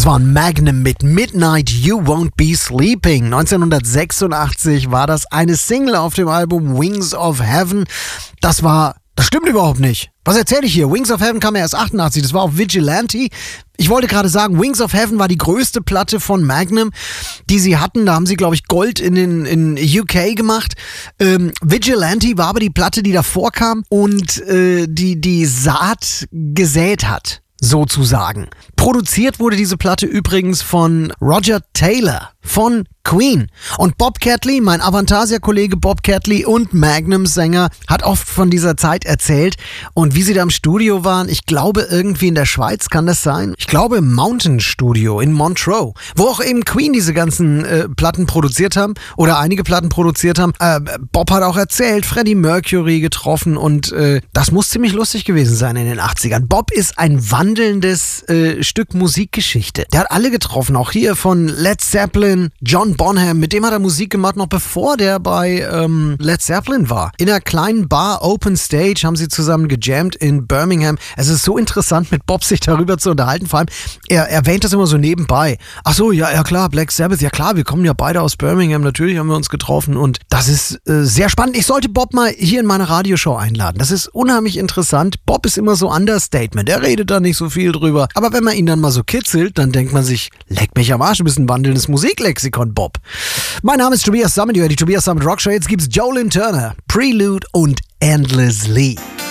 Das war ein Magnum mit Midnight You Won't Be Sleeping. 1986 war das eine Single auf dem Album Wings of Heaven. Das stimmt überhaupt nicht. Was erzähle ich hier? Wings of Heaven kam ja erst 88, das war auf Vigilante. Ich wollte gerade sagen, Wings of Heaven war die größte Platte von Magnum, die sie hatten. Da haben sie, glaube ich, Gold in UK gemacht. Vigilante war aber die Platte, die davor kam und die Saat gesät hat, sozusagen. Produziert wurde diese Platte übrigens von Roger Taylor von Queen. Und Bob Catley, mein Avantasia-Kollege Bob Catley und Magnum-Sänger, hat oft von dieser Zeit erzählt. Und wie sie da im Studio waren, ich glaube irgendwie in der Schweiz, kann das sein? Ich glaube im Mountain Studio in Montreux, wo auch eben Queen diese ganzen Platten produziert haben oder einige Platten produziert haben. Bob hat auch erzählt, Freddie Mercury getroffen und das muss ziemlich lustig gewesen sein in den 80ern. Bob ist ein wandelndes Stück Musikgeschichte. Der hat alle getroffen, auch hier von Led Zeppelin, John Bonham, mit dem hat er Musik gemacht, noch bevor der bei Led Zeppelin war. In einer kleinen Bar, Open Stage, haben sie zusammen gejammt in Birmingham. Es ist so interessant, mit Bob sich darüber zu unterhalten. Vor allem, er erwähnt das immer so nebenbei. Ach so, ja klar, Black Sabbath, ja klar, wir kommen ja beide aus Birmingham, natürlich haben wir uns getroffen und das ist sehr spannend. Ich sollte Bob mal hier in meine Radioshow einladen. Das ist unheimlich interessant. Bob ist immer so Understatement, er redet da nicht so viel drüber. Aber wenn man ihn dann mal so kitzelt, dann denkt man sich, leck mich am Arsch, du bist ein wandelndes Musiklexikon, Bob. Mein Name ist Tobias Summit, die Tobias Summit Rock Show. Jetzt gibt's Joe Lynn Turner, Prelude und Endlessly.